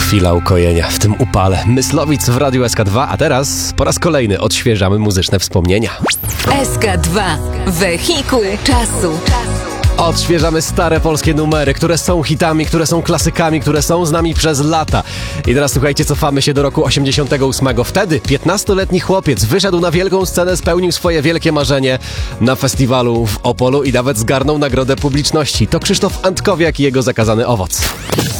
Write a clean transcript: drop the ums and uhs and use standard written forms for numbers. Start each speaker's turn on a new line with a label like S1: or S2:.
S1: Chwila ukojenia w tym upale. Myslowic w Radiu SK2, a teraz po raz kolejny odświeżamy muzyczne wspomnienia.
S2: SK2. Wehikuł czasu.
S1: Odświeżamy stare polskie numery, które są hitami, które są klasykami, które są z nami przez lata. I teraz słuchajcie, cofamy się do roku 88. Wtedy 15-letni chłopiec wyszedł na wielką scenę, spełnił swoje wielkie marzenie na festiwalu w Opolu i nawet zgarnął nagrodę publiczności. To Krzysztof Antkowiak i jego Zakazany owoc.